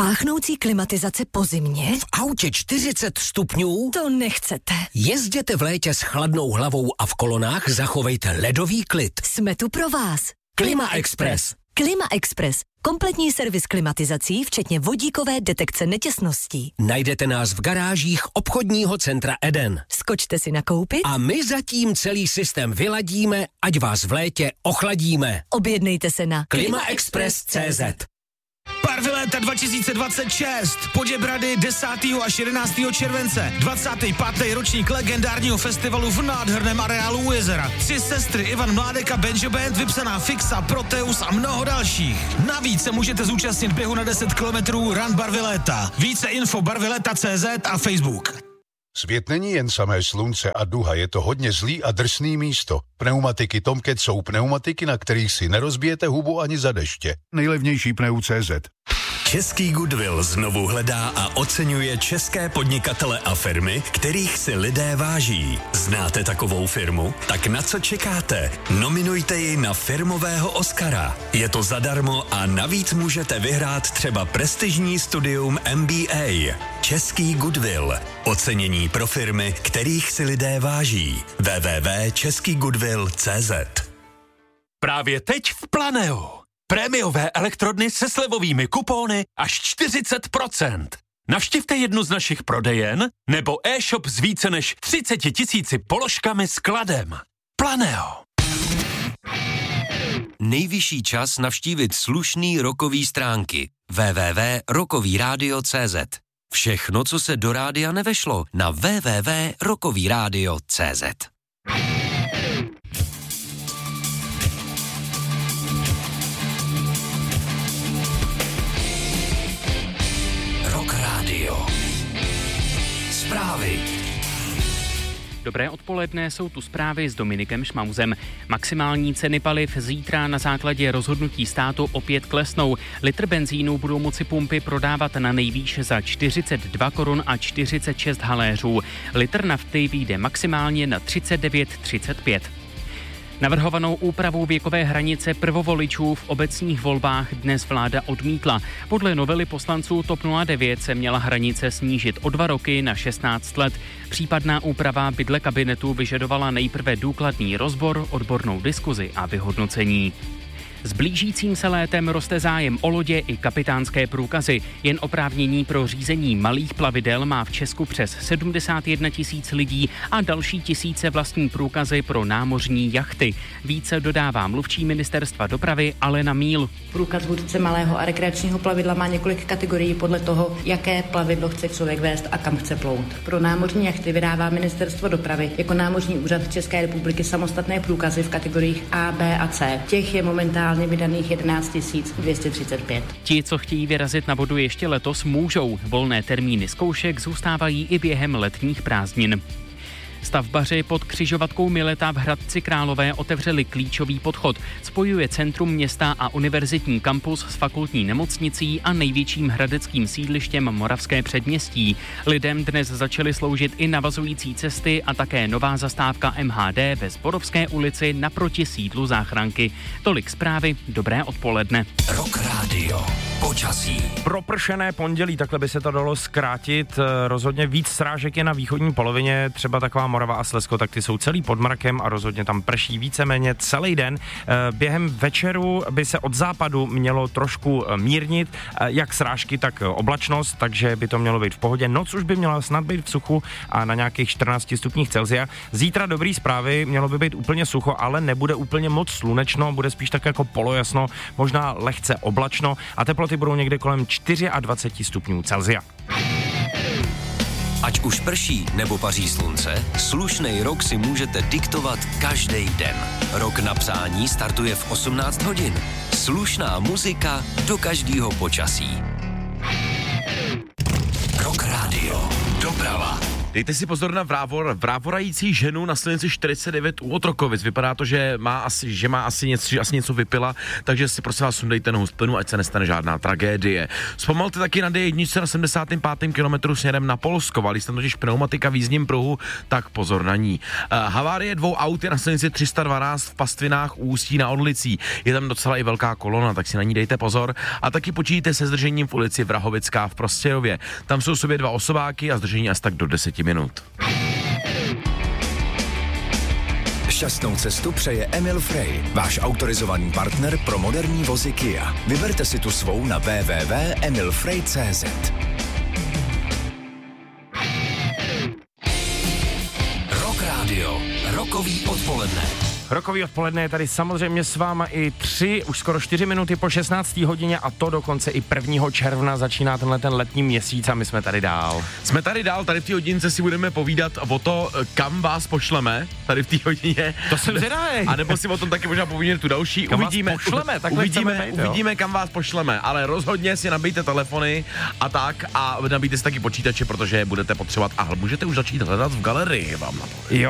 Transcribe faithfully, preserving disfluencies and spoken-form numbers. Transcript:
Páchnoucí klimatizace po zimě? V autě čtyřicet stupňů? To nechcete. Jezděte v létě s chladnou hlavou a v kolonách zachovejte ledový klid. Jsme tu pro vás. Klima Express. Klima Express. Kompletní servis klimatizací, včetně vodíkové detekce netěsností. Najdete nás v garážích obchodního centra Eden. Skočte si nakoupit a my zatím celý systém vyladíme, ať vás v létě ochladíme. Objednejte se na klimaexpress tečka cé zet. Parviléta dva tisíce dvacet šest, Poděbrady desátého až jedenáctého července, dvacátý pátý ročník legendárního festivalu v nádherném areálu u jezera. Tři sestry, Ivan Mládek a Benjo Band, vypsaná Fixa, Proteus a mnoho dalších. Navíc se můžete zúčastnit běhu na deset kilometrů Run Barviléta. Více info barvileta tečka cé zet a Facebook. Svět není jen samé slunce a duha, je to hodně zlý a drsný místo. Pneumatiky Tomcat jsou pneumatiky, na kterých si nerozbijete hubu ani za deště. Nejlevnější pneu tečka cé zet. Český Goodwill znovu hledá a oceňuje české podnikatele a firmy, kterých si lidé váží. Znáte takovou firmu? Tak na co čekáte? Nominujte ji na firmového Oscara. Je to zadarmo a navíc můžete vyhrát třeba prestižní studium M B A. Český Goodwill. Ocenění pro firmy, kterých si lidé váží. w w w tečka český goodwill tečka cé zet. Právě teď v Planeo. Prémiové elektrodny se slevovými kupóny až čtyřicet procent. Navštivte jednu z našich prodejen nebo e-shop s více než třicet tisíci položkami s kladem. Planeo. Nejvyšší čas navštívit slušný rockový stránky. w w w tečka rockový rádio tečka cé zet. Všechno, co se do rádia nevešlo, na w w w tečka rockový rádio tečka cé zet. Rock Radio. Zprávy. Dobré odpoledne, jsou tu zprávy s Dominikem Šmauzem. Maximální ceny paliv zítra na základě rozhodnutí státu opět klesnou. Litr benzínu budou moci pumpy prodávat na nejvýš za čtyřicet dva korun a čtyřicet šest haléřů. Litr nafty vyjde maximálně na třicet devět třicet pět. Navrhovanou úpravu věkové hranice prvovoličů v obecních volbách dnes vláda odmítla. Podle novely poslanců TOP nula devět se měla hranice snížit o dva roky na šestnáct let. Případná úprava by dle kabinetu vyžadovala nejprve důkladný rozbor, odbornou diskuzi a vyhodnocení. S blížícím se létem roste zájem o lodě i kapitánské průkazy. Jen oprávnění pro řízení malých plavidel má v Česku přes sedmdesát jedna tisíc lidí a další tisíce vlastní průkazy pro námořní jachty. Více dodává mluvčí ministerstva dopravy Alena Míl. Průkaz vůdce malého a rekreačního plavidla má několik kategorií podle toho, jaké plavidlo chce člověk vést a kam chce plout. Pro námořní jachty vydává ministerstvo dopravy jako námořní úřad České republiky samostatné průkazy v kategoriích A, B a C. Těch je momentálně vydaných jedenáct tisíc dvě stě třicet pět. Ti, co chtějí vyrazit na vodu ještě letos, můžou. Volné termíny zkoušek zůstávají i během letních prázdnin. Stavbaři pod křižovatkou Mileta v Hradci Králové otevřeli klíčový podchod. Spojuje centrum města a univerzitní kampus s fakultní nemocnicí a největším hradeckým sídlištěm Moravské předměstí. Lidem dnes začaly sloužit i navazující cesty a také nová zastávka M H D ve Zborovské ulici naproti sídlu záchranky. Tolik zprávy, dobré odpoledne. Rock Radio. Počasí. Propršené pondělí, takhle by se to dalo zkrátit. Rozhodně víc srážek je na východní polovině, třeba taková Morava a Slezsko, tak ty jsou celý pod mrakem a rozhodně tam prší víceméně celý den. Během večeru by se od západu mělo trošku mírnit, jak srážky, tak oblačnost, takže by to mělo být v pohodě. Noc už by měla snad být v suchu a na nějakých čtrnácti stupních Celsia. Zítra dobrý zprávy, mělo by být úplně sucho, ale nebude úplně moc slunečno, bude spíš tak jako polojasno, možná lehce oblačno a teploty budou někde kolem dvacet čtyři stupňů Celsia. Ať už prší nebo paří slunce, slušnej rok si můžete diktovat každý den. Rok na psání startuje v osmnáct hodin. Slušná muzika do každého počasí. Rock Radio. Doprava. Dejte si pozor na vrávor, vrávorající ženu na silnici čtyřicet devět u Otrokovic. Vypadá to, že má asi, že má asi něco, že asi něco vypila, takže si prosím vás sundejte nohu z plynu, ať se nestane žádná tragédie. Zpomalte taky na D jedna na sedmdesátém pátém kilometru směrem na Polsko. Valí se tam totiž pneumatika v jízdním pruhu, tak pozor na ní. Uh, havárie dvou aut je na silnici tři sta dvanáct v Pastvinách u Ústí na Orlicí. Je tam docela i velká kolona, tak si na ní dejte pozor. A taky počítejte se zdržením v ulici Vrahovická v Prostějově. Tam jsou sobě dva osobáky a zdržení asi tak do deseti minut. Šťastnou cestu přeje Emil Frey, váš autorizovaný partner pro moderní vozy Kia. Vyberte si tu svou na w w w tečka emil frey tečka c z. Rock Radio, rokový odpoledne. Rokový odpoledne je tady samozřejmě s váma i tři, už skoro čtyři minuty po šestnácté hodině a to dokonce i prvního června začíná tenhle ten letní měsíc a my jsme tady dál. Jsme tady dál, tady v té hodince si budeme povídat o to, kam vás pošleme, tady v té hodině. To jsem zvědavý. A nebo si o tom taky možná povídat tu další. Kam uvidíme, vás pošleme, uvidíme, být, uvidíme, kam vás pošleme, ale rozhodně si nabijte telefony a tak a nabijte si taky počítače, protože budete potřebovat a můžete už začít hledat v galerii, vám na to. Jo,